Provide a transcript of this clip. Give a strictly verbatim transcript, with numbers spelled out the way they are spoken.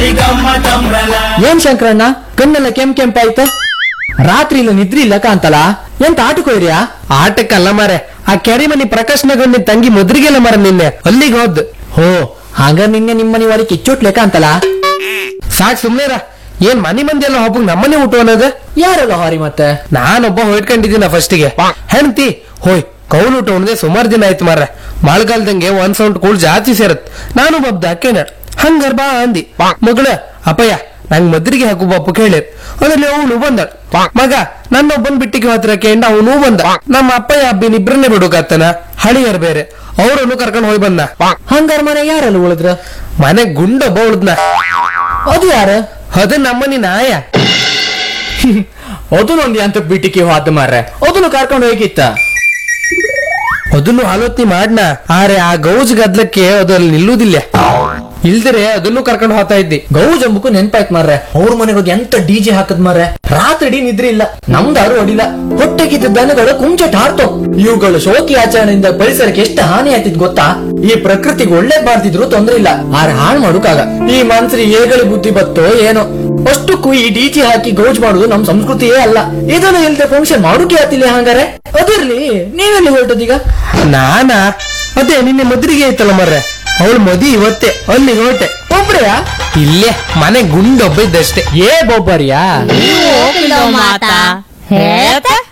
ಏನ್ ಶಂಕರಣ್ಣ ಕಣ್ಣೆಲ್ಲ ಕೆಂಪ್ ಕೆಂಪಾಯ್ತು? ರಾತ್ರಿ ಇಲ್ಲ ನಿದ್ರಿ ಇಲ್ಲ ಕಾಂತಲ್ಲ, ಎಂತ ಆಟಕ್ಕೋಯ್ರಿಯಾ? ಆಟಕ್ಕಲ್ಲ ಮಾರೆ, ಆ ಕೆರಿಮನಿ ಪ್ರಕಾಶ್ನಗೊಂಡಿ ತಂಗಿ ಮುದ್ರಿಗೆಲ್ಲ ಮರ ನಿನ್ನೆ ಅಲ್ಲಿಗೆ ಹೋದ್. ಹೋ ಹಾಗ ನಿನ್ನೆ ನಿಮ್ಮನಿ ವಾರಿ ಕಿಚ್ಚೋಟ್ ಲೆಕ್ಕ ಅಂತಲ್ಲ. ಸಾಕ್ ಸುಮ್ನೇರ, ಏನ್ ಮನಿ ಮಂದಿ ಎಲ್ಲ ಒಬ್ಬಗ್ ನಮ್ಮನೆ ಊಟ ಅನ್ನೋದು? ಯಾರೆಲ್ಲ ಹಾರಿ ಮತ್ತೆ? ನಾನೊಬ್ಬ ಹೊಯ್ಕೊಂಡಿದ್ದೀನ ಫಸ್ಟಿಗೆ. ಹೆಣ್ತಿ ಹೋಯ್ ಕೌಲ್ ಊಟ ಉಣ್ದೆ ಸುಮಾರು ದಿನ ಆಯ್ತು ಮಾರ್ರೆ. ಮಳೆಗಾಲದಂಗೆ ಒಂದ್ ಸೌಂಡ್ ಕೂಳ್ ಜಾಸ್ತಿ ಸೇರತ್. ನಾನು ಬಬ್ದ ಅಕ್ಕೇನ ಹಂಗಾರ್ ಬಾ ಅಂದಿ. ಮಗಳ ಅಪ್ಪಯ್ಯ ನಂಗ್ ಮದ್ರಿಗೆ ಹಾಕು ಬಪ್ಪು ಕೇಳಿರ್. ಅದ್ರಲ್ಲಿ ಅವನು ಬಂದ ಮಗ ನನ್ನೊಬ್ಬನ್ ಬಿಟ್ಟಿಗೆ ಹತ್ರ ಕೇಂಡ ಅವನು ಬಂದ. ನಮ್ಮ ಅಪ್ಪಯ್ಯ ಹಬ್ಬಿನ ಇಬ್ರನ್ನೇ ಬಿಡುಕಾತನ, ಹಳಿಯರ್ ಬೇರೆ, ಅವ್ರನ್ನು ಕರ್ಕೊಂಡ್ ಹೋಗಿ ಬಂದ. ಹಂಗಾರ ಮನೆ ಯಾರೆಲ್ಲ ಉಳಿದ್ರ? ಮನೆ ಗುಂಡೊಬ್ಬ ಉಳಿದ್ನ. ಅದು ಯಾರ? ಅದು ನಮ್ಮನಿ ನಾಯ. ಅದನ್ನೊಂದು ಅಂತ ಬಿಟ್ಟಿಗೆ ಹೋದ ಮಾರ್ರೆ, ಅದನ್ನು ಕರ್ಕೊಂಡು ಹೋಗಿತ್ತ. ಅದನ್ನು ಆಲೋಚನೆ ಮಾಡ್ನ, ಆರೆ ಆ ಗೌಜ್ ಗದ್ಲಕ್ಕೆ ಅದ್ರಲ್ಲಿ ನಿಲ್ಲುವುದಿಲ್ಲ. ಇಲ್ದರೆ ಅದನ್ನು ಕರ್ಕೊಂಡು ಹೋಗ್ತಾ ಇದ್ದಿ. ಗೌಜ್ ಅಂಬಕು ನೆನ್ಪಾಯ್ತು ಮಾರ್ರೆ, ಅವ್ರ ಮನೆಗೆ ಹೋಗಿ ಎಂತ ಡಿಜೆ ಹಾಕದ್ ಮಾರ್ರೆ. ರಾತ್ರಿ ಇಡೀ ನಿದ್ರೆ ಇಲ್ಲ, ನಮ್ದಾರು ಹೊಡಿಲ್ಲ. ಹೊಟ್ಟೆಗಿದ್ದ ದನಗಳು ಕುಂಚಟ ಹಾರ್ತು. ಇವುಗಳು ಶೋಕಿ ಆಚರಣೆಯಿಂದ ಪರಿಸರಕ್ಕೆ ಎಷ್ಟು ಹಾನಿ ಆಯ್ತಿದ್ ಗೊತ್ತಾ? ಈ ಪ್ರಕೃತಿಗೆ ಒಳ್ಳೇದ್ ಮಾಡ್ತಿದ್ರು ತೊಂದ್ರೆ ಇಲ್ಲ, ಆರೆ ಹಾಳು ಮಾಡೋಕಾಗ ಈ ಮನ್ಸರಿ ಏಗಳಿ ಬುದ್ಧಿ ಬತ್ತೋ ಏನೋ. ಅಷ್ಟಕ್ಕೂ ಈ ಡಿಜೆ ಹಾಕಿ ಗೌಜ್ ಮಾಡುದು ನಮ್ ಸಂಸ್ಕೃತಿಯೇ ಅಲ್ಲ. ಇದನ್ನು ಇಲ್ದೆ ಫಂಕ್ಷನ್ ಮಾಡೋಕೆ ಆತಿಲ್ಲ. ಹಂಗಾರೆ ಅದಿರ್ಲಿ, ನೀವೆಲ್ಲಿ ಹೊರಟದೀಗ? ನಾನಾ ಅದೇ ನಿನ್ನೆ ಮದ್ರಿಗೆ ಐತಲ್ಲ ಮರ್ರೆ, ಅವಳು ಮದಿ ಇವತ್ತೆ ಅಲ್ಲಿಗೆ ಹೊರಟೆ. ಒಬ್ರೆಯಾ? ಇಲ್ಲೇ ಮನೆ ಗುಂಡೊಬ್ಬ ಇದ್ದಷ್ಟೇ. ಏ ಬೊಬ್ಬರಿಯಾ? ನೀವು ಹೋಗಿಲ್ಲ ಮಾತಾ ಹೇಳ್ತಾ